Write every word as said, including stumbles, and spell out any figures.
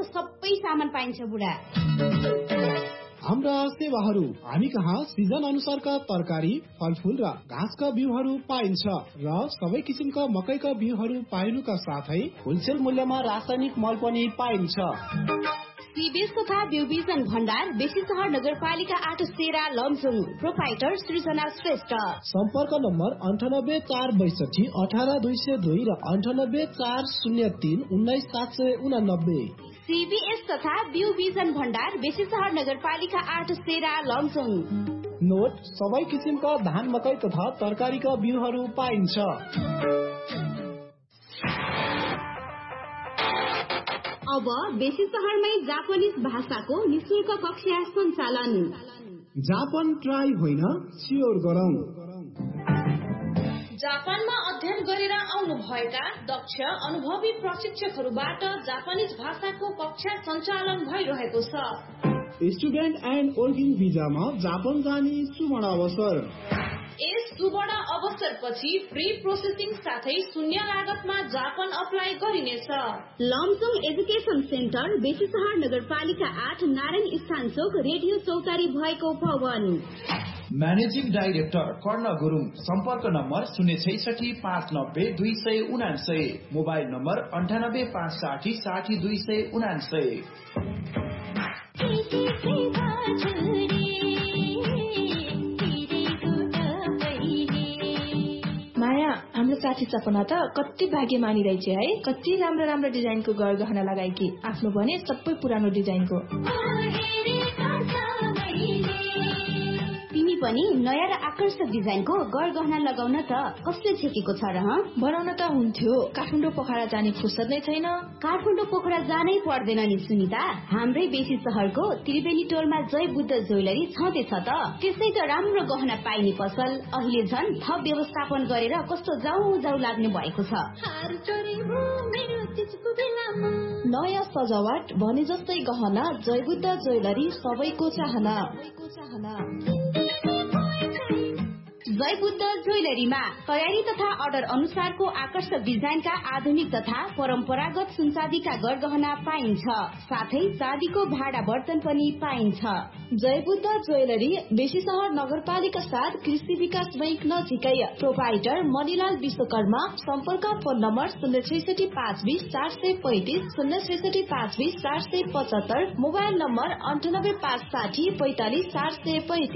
सबै सामान पाइन्छ बुढा। हाम्रा सेवाहरू हामी कहाँ सिजन अनुसारका तरकारी, फलफूल र घाँसका बिउहरू पाइन्छ र सबै किसिमका मकैका बिउहरू पाइनुका साथै होलसेल मूल्यमा रासायनिक मल पनि पाइन्छ। सीबीएस तथा बिउबिजन भण्डार बेसी सहर नगरपालिका आठ सेरा लमजुङ। प्रोपाइटर सृजना श्रेष्ठ। सम्पर्क नम्बर अन्ठानब्बे चार बैसठी अठारह दुई सय दुई र अन्ठानब्बे चार शून्य तीन उन्नाइस सात सय उनानब्बे। सीबीएस तथा बिउबिजन भण्डार बेसी सहर नगरपालिका आठ सेरा लमजुङ। नोट सबै किसिमका धान मकै तथा तरकारीका बिउहरू पाइन्छ। अब बेसी सहरमै जापानिज भाषाको निशुल्क कक्षा सञ्चालन। जापान ट्राई होइन सियोर गरौं। जापानमा अध्ययन गरेर आउनु भएका दक्ष अनुभवी प्रशिक्षकहरूबाट जापानिज भाषाको कक्षा सञ्चालन भइरहेको छ। स्टुडेन्ट एन्ड वर्किङ भिजामा जापान जाने सुवर्ण अवसर। यस सुवर्ण अवसरपछि फ्री प्रोसेसिङ साथै शून्य लागतमा जापान अप्लाई गरिनेछ। लमजुङ एजुकेसन सेन्टर बेसी सहर नगरपालिका आठ नारायण स्थान चोक रेडियो चौतारी भएको भवन। म्यानेजिङ डाइरेक्टर कर्ण गुरुङ। सम्पर्क नम्बर शून्य छैसठी पाँच नब्बे दुई सय उनासय। मोबाइल नम्बर अन्ठानब्बे पाँच साठी साठी दुई सय उनासय। माया, हाम्रो साथी सपना त कति भाग्यमानी रहेछ है। कति राम्रो राम्रो डिजाइनको गहना लगाएकी, आफ्नो भने सबै पुरानो डिजाइनको। तिमी पनि नयाँ र आकर्षक डिजाइनको गहना लगाउन त कसले छेकेको छ र? बनाउन त हुन्थ्यो, काठमाडौँ पोखरा जाने फुर्सद नै छैन। काठमाडौँ पोखरा जानै पर्दैन नि सुनिता। हाम्रै बेसी सहरको त्रिवेणी टोलमा जय बुद्ध ज्वेलरी छँदैछ त। त्यसै त राम्रो गहना पाइने पसल अहिले झन् थप व्यवस्थापन गरेर कस्तो जाउ जाउ लाग्ने भएको छ। नयाँ सजावट भने जस्तै गहना जय बुद्ध ज्वेलरी सबैको चाहना। जय बुद्ध ज्वेलरीमा तयारी तथा अर्डर अनुसारको आकर्षक डिजाइनका आधुनिक तथा परम्परागत सुनचाँदीका गहना पाइन्छ। साथै चाँदीको भाडा बर्तन पनि पाइन्छ। जय बुद्ध ज्वेलरी बेसी सहर नगरपालिका साथ कृषि विकास बैंक नजिकै। प्रोपाइटर मणिलाल विश्वकर्मा। सम्पर्क फोन नम्बर शून्य छैसठी पाँच बीस चार सय पैंतिस शून्य छैसठी पाँच बीस चार सय पचहत्तर। मोबाइल नम्बर अन्ठानब्बे पाँच साठी पैंतालिस चार सय पैंतिस।